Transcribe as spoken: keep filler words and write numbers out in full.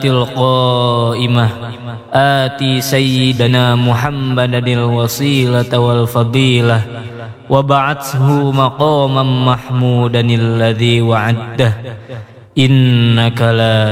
القائمة آتي سيدنا محمدا الوسيلة والفضيلة وبعثه مقاما محمودا الذي وعده إنك لا